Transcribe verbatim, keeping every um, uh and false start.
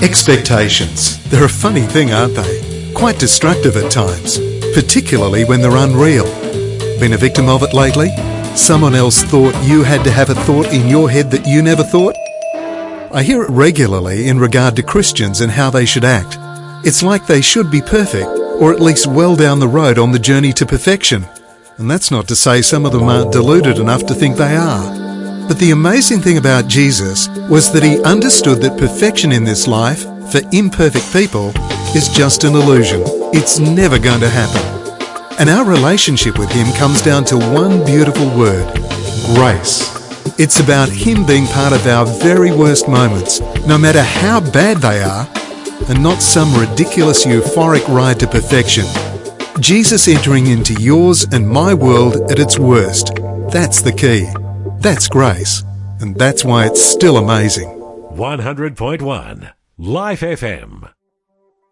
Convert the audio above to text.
Expectations. They're a funny thing, aren't they? Quite destructive at times, particularly when they're unreal. Been a victim of it lately? Someone else thought you had to have a thought in your head that you never thought? I hear it regularly in regard to Christians and how they should act. It's like they should be perfect, or at least well down the road on the journey to perfection. And that's not to say some of them aren't deluded enough to think they are. But the amazing thing about Jesus was that he understood that perfection in this life, for imperfect people, is just an illusion. It's never going to happen. And our relationship with him comes down to one beautiful word: grace. It's about him being part of our very worst moments, no matter how bad they are, and not some ridiculous euphoric ride to perfection. Jesus entering into yours and my world at its worst. That's the key. That's grace. And that's why it's still amazing. one hundred point one Life F M.